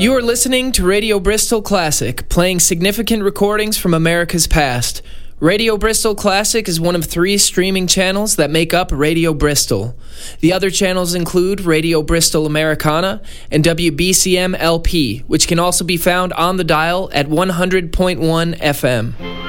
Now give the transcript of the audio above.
You are listening to Radio Bristol Classic, playing significant recordings from America's past. Radio Bristol Classic is one of 3 streaming channels that make up Radio Bristol. The other channels include Radio Bristol Americana and WBCM LP, which can also be found on the dial at 100.1 FM.